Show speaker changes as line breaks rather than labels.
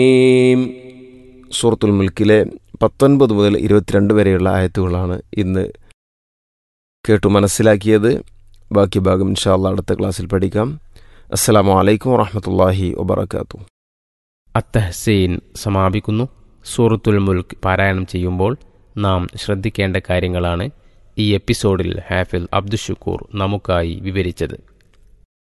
സൂറത്തുൽ മുൽക്കിലെ 19 മുതൽ 22 വരെയുള്ള ആയത്തുകളാണ് ഇന്ന് കേട്ടു മനസ്സിലാക്കിയത്. ബാക്കി ഭാഗം ഇൻഷാ അല്ലാഹ് അടുത്ത ക്ലാസ്സിൽ പഠിക്കാം. അസ്സലാമു അലൈക്കും വറഹ്മത്തുള്ളാഹി വബറകാതുഹു.
അത്തഹ്സീൻ സമാപിക്കുന്നു. സൂറത്തുൽ മുൽക്ക് പാരായണം ചെയ്യുമ്പോൾ നാം ശ്രദ്ധിക്കേണ്ട കാര്യങ്ങളാണ് ഈ എപ്പിസോഡിൽ ഹാഫിൽ അബ്ദുഷുക്കൂർ നമുക്കായി വിവരിച്ചത്.